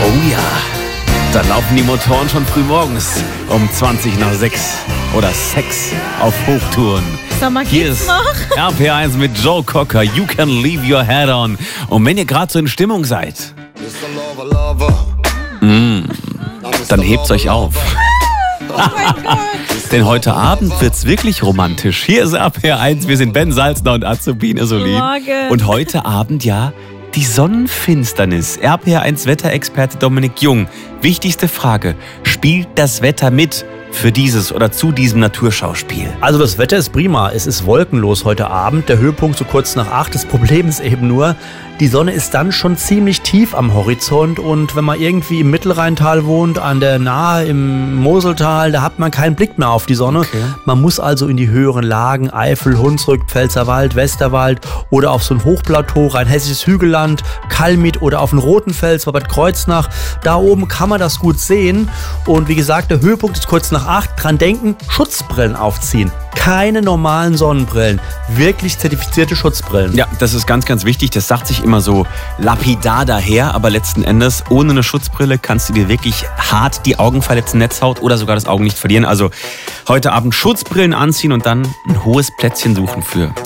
Oh ja, da laufen die Motoren schon früh morgens um 20 nach 6 oder 6 auf Hochtouren. Sag mal, Hier geht's ist noch? RPR1 mit Joe Cocker, You Can Leave Your Head On. Und wenn ihr gerade so in Stimmung seid, dann hebt's euch auf. Oh mein Gott. Denn heute Abend wird's wirklich romantisch. Hier ist RPR1, wir sind Ben Salzner und Azubin Isolin. Morgen. Und heute Abend die Sonnenfinsternis. RPR1 Wetterexperte Dominik Jung. Wichtigste Frage, spielt das Wetter mit für dieses oder zu diesem Naturschauspiel? Also das Wetter ist prima. Es ist wolkenlos heute Abend. Der Höhepunkt so kurz nach 8. Das Problem ist eben nur, die Sonne ist dann schon ziemlich tief am Horizont. Und wenn man irgendwie im Mittelrheintal wohnt, an der Nahe im Moseltal, da hat man keinen Blick mehr auf die Sonne. Okay. Man muss also in die höheren Lagen, Eifel, Hunsrück, Pfälzerwald, Westerwald oder auf so ein Hochplateau, rheinhessisches Hügelland, Kalmit oder auf den Rotenfels, Bad Kreuznach. Da oben kann man das gut sehen. Und wie gesagt, der Höhepunkt ist kurz nach 8. Dran denken, Schutzbrillen aufziehen. Keine normalen Sonnenbrillen, wirklich zertifizierte Schutzbrillen. Ja, das ist ganz, ganz wichtig. Das sagt sich immer so lapidar daher, aber letzten Endes, ohne eine Schutzbrille kannst du dir wirklich hart die Augen verletzen, Netzhaut oder sogar das Augenlicht verlieren. Also heute Abend Schutzbrillen anziehen und dann ein hohes Plätzchen suchen für